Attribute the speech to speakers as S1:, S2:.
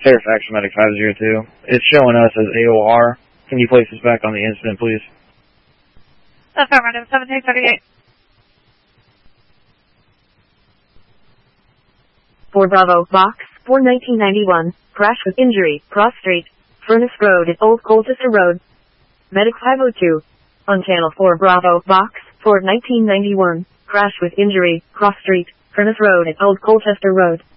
S1: Fairfax Medic 502. It's showing us as AOR. Can you place us back on the incident, please?
S2: Affirmative, 1738.
S3: 4 Bravo, Box, 4 1991, crash with injury, Cross Street, Furnace Road at Old Colchester Road. Medic 502. On Channel 4 Bravo, Box, 4 1991, crash with injury, Cross Street, Furnace Road at Old Colchester Road.